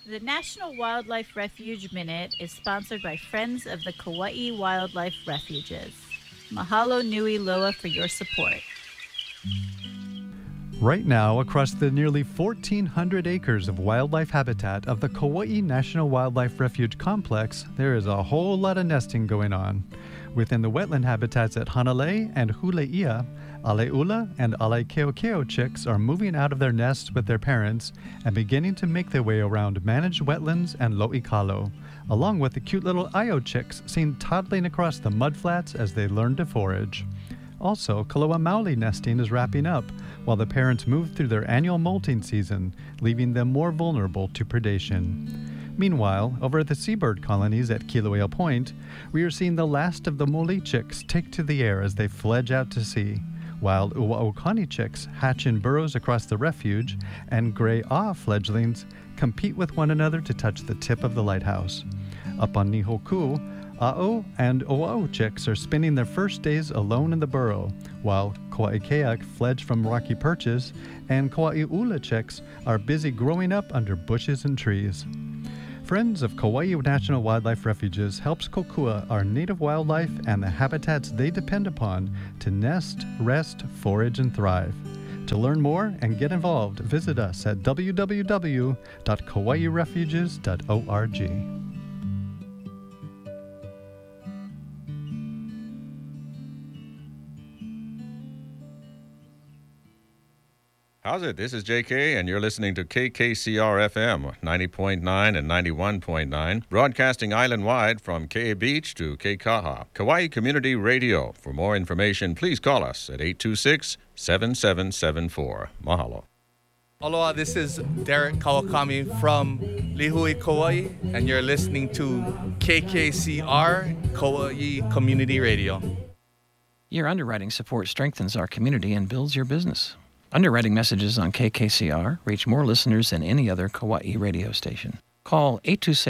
The National Wildlife Refuge Minute is sponsored by Friends of the Kauai Wildlife Refuges. Mahalo nui loa for your support. Right now, across the nearly 1,400 acres of wildlife habitat of the Kauai National Wildlife Refuge Complex, there is a whole lot of nesting going on. Within the wetland habitats at Hanalei and Huleia, Aleula and Alekeokeo chicks are moving out of their nests with their parents and beginning to make their way around managed wetlands and Lo'ikalo, along with the cute little Io chicks seen toddling across the mudflats as they learn to forage. Also, Kaloa Maoli nesting is wrapping up, while the parents move through their annual molting season, leaving them more vulnerable to predation. Meanwhile, over at the seabird colonies at Kilauea Point, we are seeing the last of the mole chicks take to the air as they fledge out to sea, while Uaokani chicks hatch in burrows across the refuge, and gray awe fledglings compete with one another to touch the tip of the lighthouse. Up on Nihoku, A'o and Oa'u chicks are spending their first days alone in the burrow, while Kauaikeak fledged from rocky perches, and Kauai'ula chicks are busy growing up under bushes and trees. Friends of Kauai National Wildlife Refuges helps kokua our native wildlife and the habitats they depend upon to nest, rest, forage, and thrive. To learn more and get involved, visit us at www.kauairefuges.org. How's it? This is JK, and you're listening to KKCR FM 90.9 and 91.9, broadcasting island-wide from Ke'e Beach to Keikaha. Kauai Community Radio. For more information, please call us at 826-7774. Mahalo. Aloha, this is Derek Kawakami from Lihue, Kauai, and you're listening to KKCR, Kauai Community Radio. Your underwriting support strengthens our community and builds your business. Underwriting messages on KKCR reach more listeners than any other Kauai radio station. Call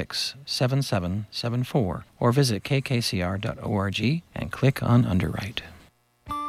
826-7774 or visit kkcr.org and click on Underwrite.